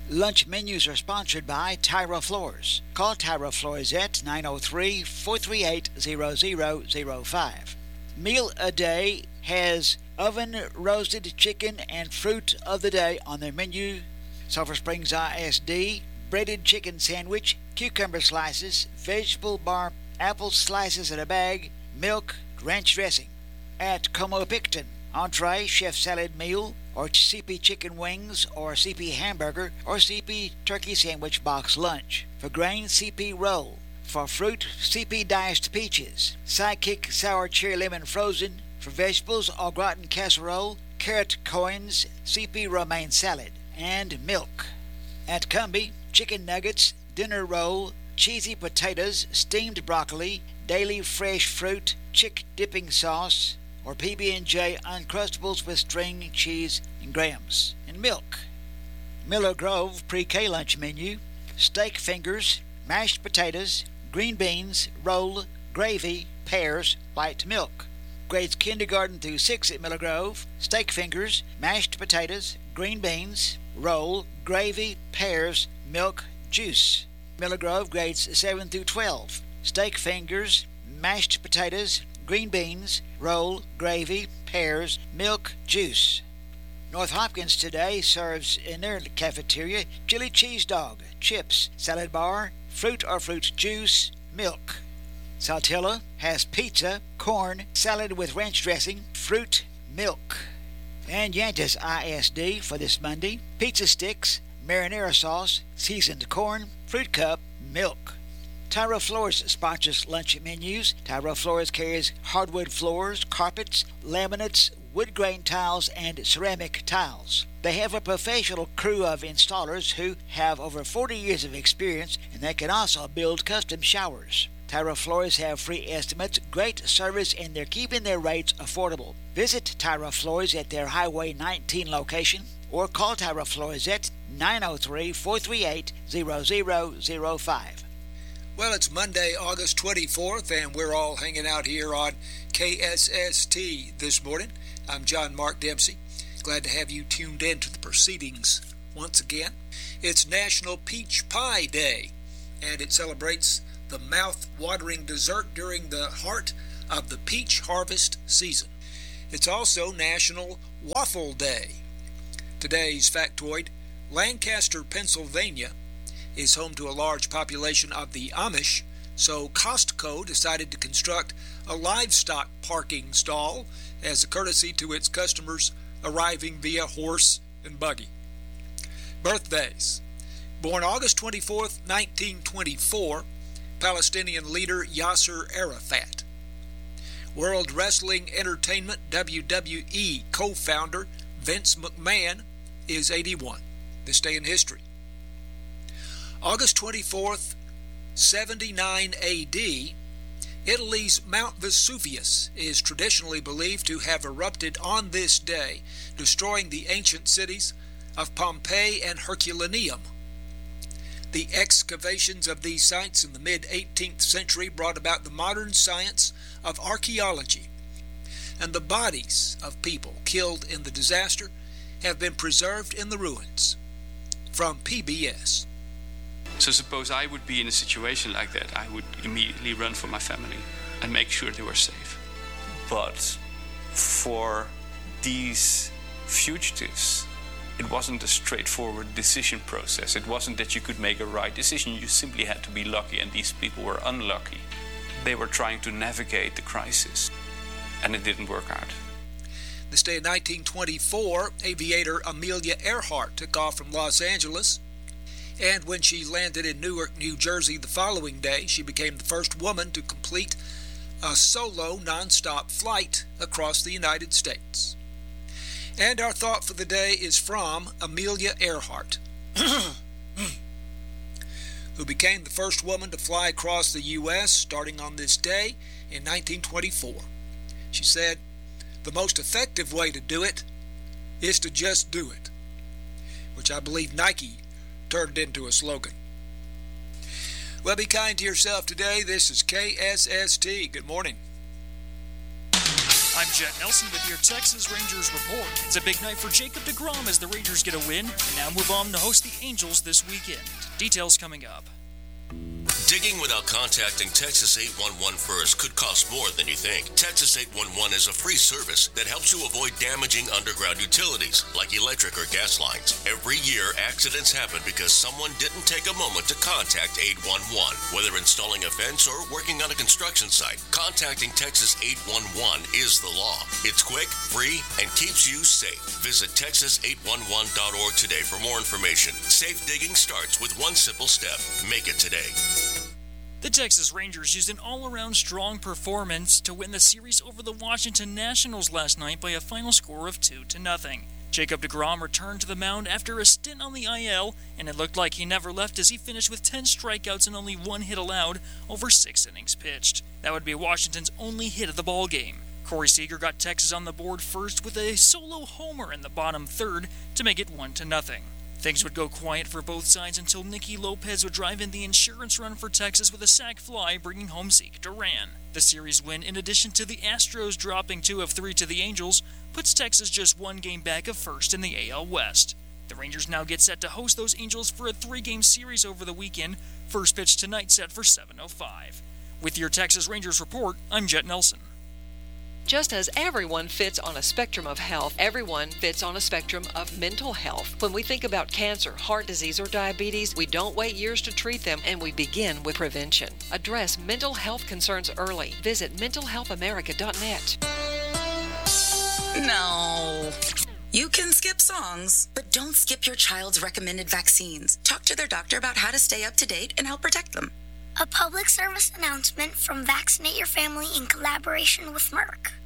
Lunch menus are sponsored by Tyra Floors. Call Tyra Floors at 903-438-0005. Meal a Day has oven roasted chicken and fruit of the day on their menu. Sulphur Springs ISD, breaded chicken sandwich, cucumber slices, vegetable bar, apple slices in a bag, milk, ranch dressing. At Como Picton, entree, chef salad meal, or CP chicken wings, or CP hamburger, or CP turkey sandwich box lunch. For grain, CP roll. For fruit, CP diced peaches. Sidekick sour cherry lemon frozen. For vegetables, au gratin casserole, carrot coins, CP romaine salad, and milk. At Cumbie, chicken nuggets, dinner roll, cheesy potatoes, steamed broccoli, daily fresh fruit, chick dipping sauce, or PB&J Uncrustables with string, cheese, and grahams, and milk. Miller Grove pre-K lunch menu, steak fingers, mashed potatoes, green beans, roll, gravy, pears, white milk. Grades kindergarten through 6 at Miller Grove, steak fingers, mashed potatoes, green beans, roll, gravy, pears, milk, juice. Miller Grove grades 7 through 12, steak fingers, mashed potatoes, green beans, roll, gravy, pears, milk, juice. North Hopkins today serves in their cafeteria chili cheese dog, chips, salad bar, fruit or fruit juice, milk. Saltillo has pizza, corn, salad with ranch dressing, fruit, milk. And Yantas ISD for this Monday, pizza sticks, marinara sauce, seasoned corn, fruit cup, milk. Tyra Floors sponsors lunch menus. Tyra Floors carries hardwood floors, carpets, laminates, wood grain tiles, and ceramic tiles. They have a professional crew of installers who have over 40 years of experience, and they can also build custom showers. Tyra Floors have free estimates, great service, and they're keeping their rates affordable. Visit Tyra Floors at their Highway 19 location or call Tyra Floors at 903-438-0005. Well, it's Monday, August 24th, and we're all hanging out here on KSST this morning. I'm John Mark Dempsey. Glad to have you tuned in to the proceedings once again. It's National Peach Pie Day, and it celebrates the mouth-watering dessert during the heart of the peach harvest season. It's also National Waffle Day. Today's factoid: Lancaster, Pennsylvania is home to a large population of the Amish, so Costco decided to construct a livestock parking stall as a courtesy to its customers arriving via horse and buggy. Birthdays: born August 24th, 1924, Palestinian leader Yasser Arafat. World Wrestling Entertainment WWE co-founder Vince McMahon is 81. This day in history. August 24th, 79 AD, Italy's Mount Vesuvius is traditionally believed to have erupted on this day, destroying the ancient cities of Pompeii and Herculaneum. The excavations of these sites in the mid-18th century brought about the modern science of archaeology, and the bodies of people killed in the disaster have been preserved in the ruins. From PBS. So suppose I would be in a situation like that, I would immediately run for my family and make sure they were safe. But for these fugitives, it wasn't a straightforward decision process. It wasn't that you could make a right decision. You simply had to be lucky, and these people were unlucky. They were trying to navigate the crisis, and it didn't work out. This day in 1924, aviator Amelia Earhart took off from Los Angeles, and when she landed in Newark, New Jersey the following day, she became the first woman to complete a solo non-stop flight across the United States. And our thought for the day is from Amelia Earhart, who became the first woman to fly across the U.S. starting on this day in 1924. She said, "The most effective way to do it is to just do it," which I believe Nike turned into a slogan. Well, be kind to yourself today. This is KSST. Good morning. I'm Jet Nelson with your Texas Rangers report. It's a big night for Jacob deGrom as the Rangers get a win and now move on to host the Angels this weekend. Details coming up. Digging without contacting Texas 811 first could cost more than you think. Texas 811 is a free service that helps you avoid damaging underground utilities like electric or gas lines. Every year, accidents happen because someone didn't take a moment to contact 811. Whether installing a fence or working on a construction site, contacting Texas 811 is the law. It's quick, free, and keeps you safe. Visit texas811.org today for more information. Safe digging starts with one simple step. Make it today. The Texas Rangers used an all-around strong performance to win the series over the Washington Nationals last night by a final score of 2-0. Jacob deGrom returned to the mound after a stint on the IL, and it looked like he never left as he finished with 10 strikeouts and only 1 hit allowed over 6 innings pitched. That would be Washington's only hit of the ballgame. Corey Seager got Texas on the board first with a solo homer in the bottom third to make it 1-0. Things would go quiet for both sides until Nicky Lopez would drive in the insurance run for Texas with a sac fly, bringing home Zeke Duran. The series win, in addition to the Astros dropping 2 of 3 to the Angels, puts Texas just 1 game back of first in the AL West. The Rangers now get set to host those Angels for a 3-game series over the weekend. First pitch tonight set for 7:05. With your Texas Rangers report, I'm Jet Nelson. Just as everyone fits on a spectrum of health, everyone fits on a spectrum of mental health. When we think about cancer, heart disease, or diabetes, we don't wait years to treat them, and we begin with prevention. Address mental health concerns early. Visit mentalhealthamerica.net. No. You can skip songs, but don't skip your child's recommended vaccines. Talk to their doctor about how to stay up to date and help protect them. A public service announcement from Vaccinate Your Family in collaboration with Merck.